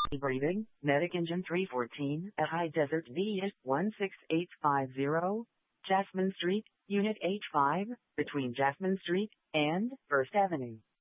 Breathing, Medic Engine 314 at High Desert VS 16850, Jasmine Street, Unit H5, between Jasmine Street and First Avenue.